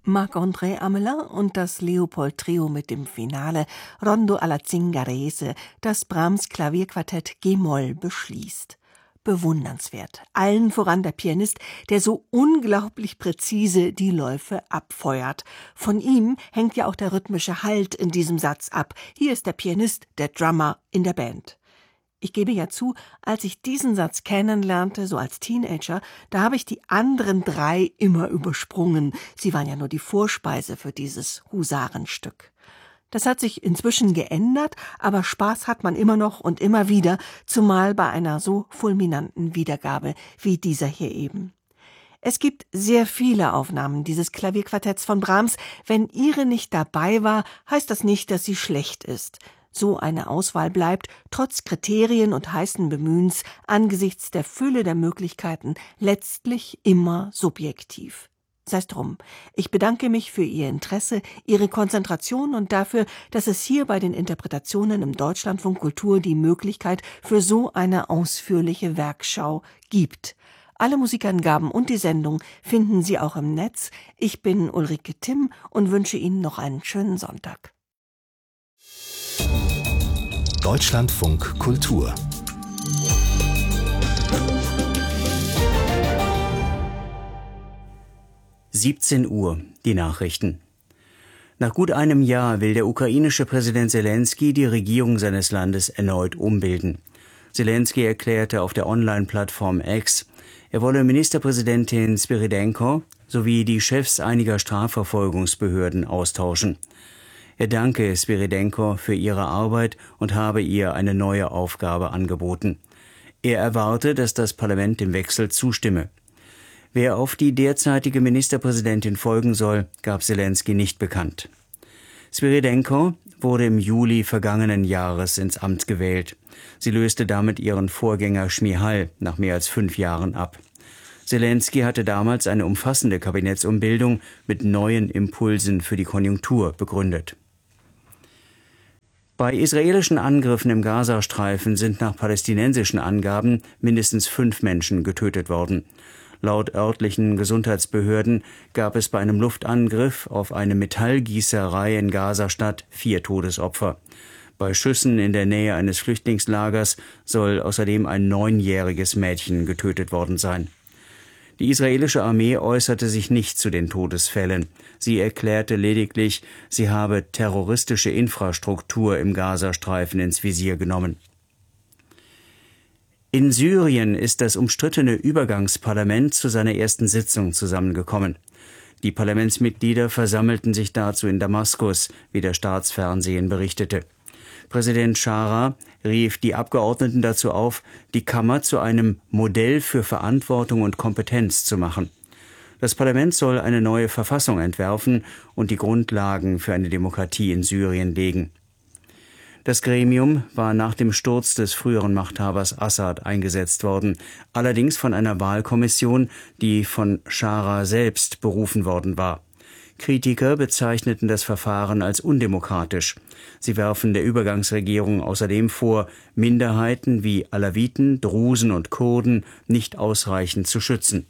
Marc-André Amelin und das Leopold-Trio mit dem Finale Rondo alla Zingarese, das Brahms Klavierquartett G-Moll beschließt. Bewundernswert. Allen voran der Pianist, der so unglaublich präzise die Läufe abfeuert. Von ihm hängt ja auch der rhythmische Halt in diesem Satz ab. Hier ist der Pianist, der Drummer in der Band. Ich gebe ja zu, als ich diesen Satz kennenlernte, so als Teenager, da habe ich die anderen 3 immer übersprungen. Sie waren ja nur die Vorspeise für dieses Husarenstück. Das hat sich inzwischen geändert, aber Spaß hat man immer noch und immer wieder, zumal bei einer so fulminanten Wiedergabe wie dieser hier eben. Es gibt sehr viele Aufnahmen dieses Klavierquartetts von Brahms. Wenn Ihre nicht dabei war, heißt das nicht, dass sie schlecht ist. So eine Auswahl bleibt, trotz Kriterien und heißen Bemühens, angesichts der Fülle der Möglichkeiten, letztlich immer subjektiv. Sei's drum. Ich bedanke mich für Ihr Interesse, Ihre Konzentration und dafür, dass es hier bei den Interpretationen im Deutschlandfunk Kultur die Möglichkeit für so eine ausführliche Werkschau gibt. Alle Musikangaben und die Sendung finden Sie auch im Netz. Ich bin Ulrike Timm und wünsche Ihnen noch einen schönen Sonntag. Deutschlandfunk Kultur 17 Uhr, die Nachrichten. Nach gut einem Jahr will der ukrainische Präsident Selenskyj die Regierung seines Landes erneut umbilden. Selenskyj erklärte auf der Online-Plattform X, er wolle Ministerpräsidentin Spyrydenko sowie die Chefs einiger Strafverfolgungsbehörden austauschen. Er danke Spyrydenko für ihre Arbeit und habe ihr eine neue Aufgabe angeboten. Er erwarte, dass das Parlament dem Wechsel zustimme. Wer auf die derzeitige Ministerpräsidentin folgen soll, gab Selenskyj nicht bekannt. Spyrydenko wurde im Juli vergangenen Jahres ins Amt gewählt. Sie löste damit ihren Vorgänger Schmihal nach mehr als 5 Jahren ab. Selenskyj hatte damals eine umfassende Kabinettsumbildung mit neuen Impulsen für die Konjunktur begründet. Bei israelischen Angriffen im Gazastreifen sind nach palästinensischen Angaben mindestens 5 Menschen getötet worden. Laut örtlichen Gesundheitsbehörden gab es bei einem Luftangriff auf eine Metallgießerei in Gazastadt 4 Todesopfer. Bei Schüssen in der Nähe eines Flüchtlingslagers soll außerdem ein 9-jähriges Mädchen getötet worden sein. Die israelische Armee äußerte sich nicht zu den Todesfällen. Sie erklärte lediglich, sie habe terroristische Infrastruktur im Gazastreifen ins Visier genommen. In Syrien ist das umstrittene Übergangsparlament zu seiner ersten Sitzung zusammengekommen. Die Parlamentsmitglieder versammelten sich dazu in Damaskus, wie das Staatsfernsehen berichtete. Präsident Shara rief die Abgeordneten dazu auf, die Kammer zu einem Modell für Verantwortung und Kompetenz zu machen. Das Parlament soll eine neue Verfassung entwerfen und die Grundlagen für eine Demokratie in Syrien legen. Das Gremium war nach dem Sturz des früheren Machthabers Assad eingesetzt worden, allerdings von einer Wahlkommission, die von Shara selbst berufen worden war. Kritiker bezeichneten das Verfahren als undemokratisch. Sie werfen der Übergangsregierung außerdem vor, Minderheiten wie Alawiten, Drusen und Kurden nicht ausreichend zu schützen.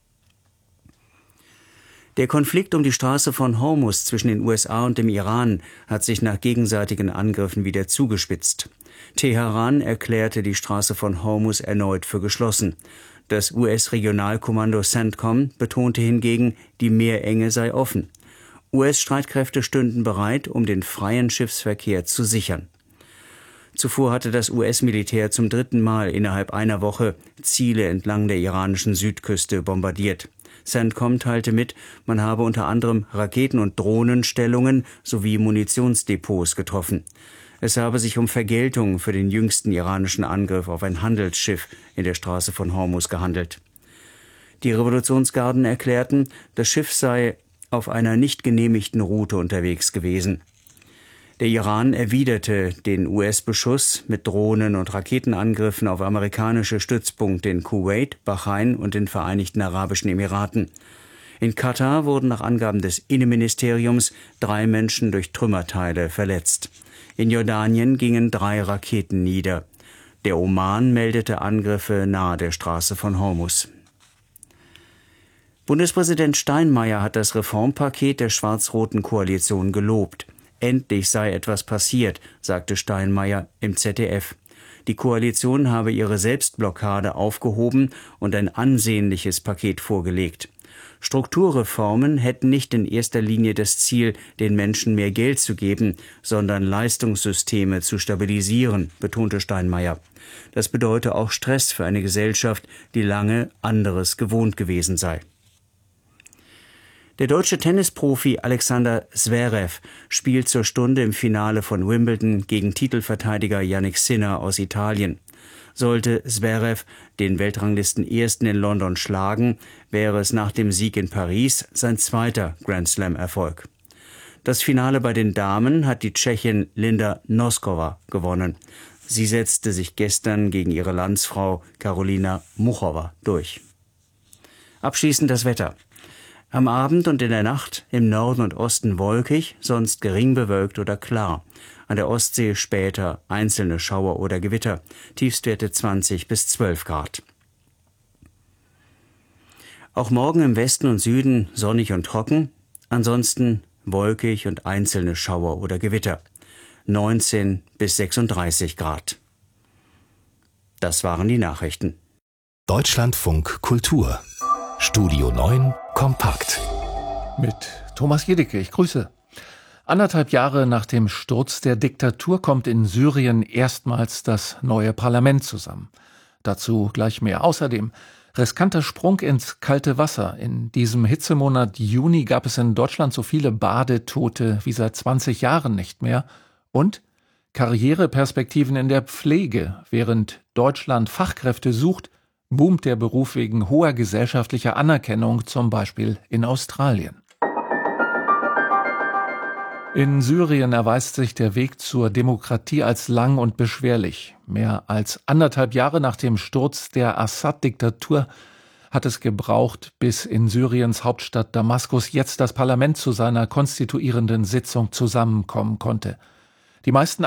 Der Konflikt um die Straße von Hormuz zwischen den USA und dem Iran hat sich nach gegenseitigen Angriffen wieder zugespitzt. Teheran erklärte die Straße von Hormuz erneut für geschlossen. Das US-Regionalkommando CENTCOM betonte hingegen, die Meerenge sei offen. US-Streitkräfte stünden bereit, um den freien Schiffsverkehr zu sichern. Zuvor hatte das US-Militär zum 3. Mal innerhalb einer Woche Ziele entlang der iranischen Südküste bombardiert. CENTCOM teilte mit, man habe unter anderem Raketen- und Drohnenstellungen sowie Munitionsdepots getroffen. Es habe sich um Vergeltung für den jüngsten iranischen Angriff auf ein Handelsschiff in der Straße von Hormuz gehandelt. Die Revolutionsgarden erklärten, das Schiff sei auf einer nicht genehmigten Route unterwegs gewesen. Der Iran erwiderte den US-Beschuss mit Drohnen- und Raketenangriffen auf amerikanische Stützpunkte in Kuwait, Bahrain und den Vereinigten Arabischen Emiraten. In Katar wurden nach Angaben des Innenministeriums 3 Menschen durch Trümmerteile verletzt. In Jordanien gingen 3 Raketen nieder. Der Oman meldete Angriffe nahe der Straße von Hormuz. Bundespräsident Steinmeier hat das Reformpaket der schwarz-roten Koalition gelobt. Endlich sei etwas passiert, sagte Steinmeier im ZDF. Die Koalition habe ihre Selbstblockade aufgehoben und ein ansehnliches Paket vorgelegt. Strukturreformen hätten nicht in erster Linie das Ziel, den Menschen mehr Geld zu geben, sondern Leistungssysteme zu stabilisieren, betonte Steinmeier. Das bedeute auch Stress für eine Gesellschaft, die lange anderes gewohnt gewesen sei. Der deutsche Tennisprofi Alexander Zverev spielt zur Stunde im Finale von Wimbledon gegen Titelverteidiger Jannik Sinner aus Italien. Sollte Zverev den Weltranglisten-Ersten in London schlagen, wäre es nach dem Sieg in Paris sein zweiter Grand-Slam-Erfolg. Das Finale bei den Damen hat die Tschechin Linda Noskova gewonnen. Sie setzte sich gestern gegen ihre Landsfrau Karolina Muchova durch. Abschließend das Wetter. Am Abend und in der Nacht im Norden und Osten wolkig, sonst gering bewölkt oder klar. An der Ostsee später einzelne Schauer oder Gewitter. Tiefstwerte 20 bis 12 Grad. Auch morgen im Westen und Süden sonnig und trocken, ansonsten wolkig und einzelne Schauer oder Gewitter. 19 bis 36 Grad. Das waren die Nachrichten. Deutschlandfunk Kultur. Studio 9 kompakt. Mit Thomas Jedicke, ich grüße. 1,5 Jahre nach dem Sturz der Diktatur kommt in Syrien erstmals das neue Parlament zusammen. Dazu gleich mehr. Außerdem riskanter Sprung ins kalte Wasser. In diesem Hitzemonat Juni gab es in Deutschland so viele Badetote wie seit 20 Jahren nicht mehr. Und Karriereperspektiven in der Pflege. Während Deutschland Fachkräfte sucht, boomt der Beruf wegen hoher gesellschaftlicher Anerkennung, zum Beispiel in Australien. In Syrien erweist sich der Weg zur Demokratie als lang und beschwerlich. Mehr als 1,5 Jahre nach dem Sturz der Assad-Diktatur hat es gebraucht, bis in Syriens Hauptstadt Damaskus jetzt das Parlament zu seiner konstituierenden Sitzung zusammenkommen konnte. Die meisten